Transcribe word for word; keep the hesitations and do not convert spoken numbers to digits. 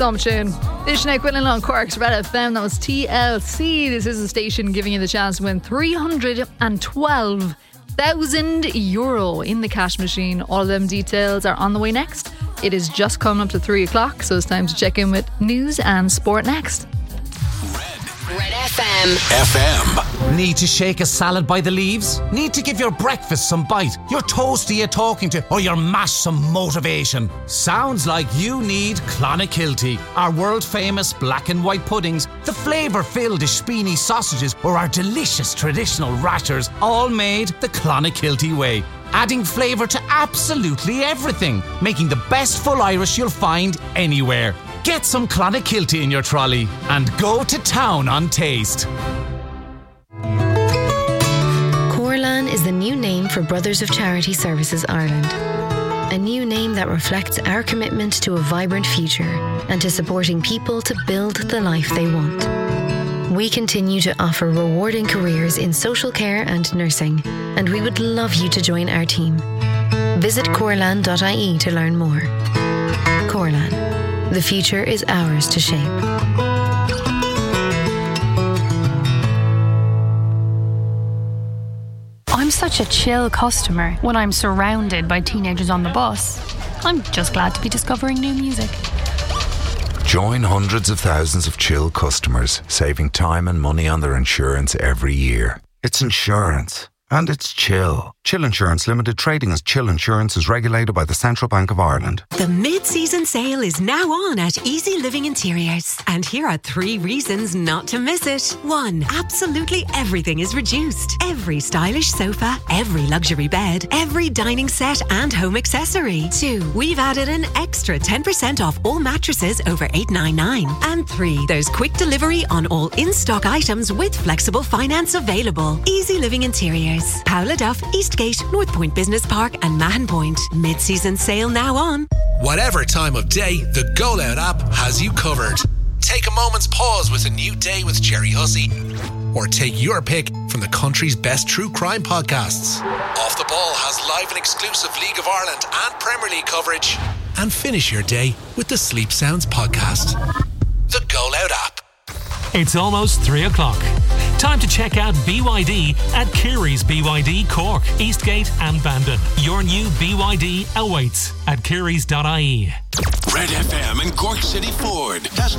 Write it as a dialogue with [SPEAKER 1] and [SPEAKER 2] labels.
[SPEAKER 1] Some tune. This Sinead Quinlan on Cork's Red F M. That was T L C. This is the station giving you the chance to win three hundred twelve thousand euro in the cash machine. All of them details are on the way next. It is just coming up to three o'clock, so it's time to check in with news and sport next.
[SPEAKER 2] Red F M.
[SPEAKER 3] F M.
[SPEAKER 4] Need to shake a salad by the leaves? Need to give your breakfast some bite? Your toastie you're talking to? Or your mash some motivation? Sounds like you need Clonakilty. Our world famous black and white puddings, the flavour-filled Ishpini sausages, or our delicious traditional rashers, all made the Clonakilty way. Adding flavour to absolutely everything, making the best full Irish you'll find anywhere. Get some Clonakilty in your trolley and go to town on taste.
[SPEAKER 5] Corlan is the new name for Brothers of Charity Services Ireland. A new name that reflects our commitment to a vibrant future and to supporting people to build the life they want. We continue to offer rewarding careers in social care and nursing, and we would love you to join our team. Visit corlan dot I E to learn more. Corlan. The future is ours to shape.
[SPEAKER 6] I'm such a chill customer when I'm surrounded by teenagers on the bus. I'm just glad to be discovering new music.
[SPEAKER 7] Join hundreds of thousands of chill customers, saving time and money on their insurance every year. It's insurance. And it's Chill. Chill Insurance Limited, trading as Chill Insurance, is regulated by the Central Bank of Ireland.
[SPEAKER 8] The mid-season sale is now on at Easy Living Interiors. And here are three reasons not to miss it. One, absolutely everything is reduced. Every stylish sofa, every luxury bed, every dining set and home accessory. Two, we've added an extra ten percent off all mattresses over eight ninety-nine. And three, there's quick delivery on all in-stock items with flexible finance available. Easy Living Interiors. Paula Duff, Eastgate, North Point Business Park and Mahon Point. Mid-season sale now on.
[SPEAKER 3] Whatever time of day, the Go Loud app has you covered. Take a moment's pause with a new day with Jerry Hussey. Or take your pick from the country's best true crime podcasts. Off the Ball has live and exclusive League of Ireland and Premier League coverage. And finish your day with the Sleep Sounds podcast. The Go Loud app.
[SPEAKER 9] It's almost three o'clock. Time to check out B Y D at Kiri's B Y D Cork, Eastgate and Bandon. Your new B Y D awaits at kiris dot I E.
[SPEAKER 3] Red F M and Cork City Ford. That's